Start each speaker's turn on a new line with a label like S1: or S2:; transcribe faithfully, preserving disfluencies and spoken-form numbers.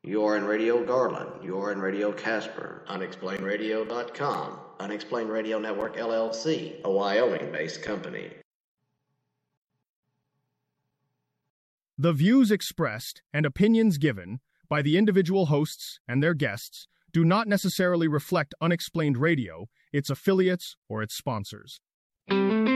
S1: You're in Radio Garland. You're in Radio Casper. Unexplained Radio dot com. Unexplained Radio Network, L L C, a Wyoming-based company.
S2: The views expressed and opinions given by the individual hosts and their guests do not necessarily reflect Unexplained Radio, its affiliates, or its sponsors.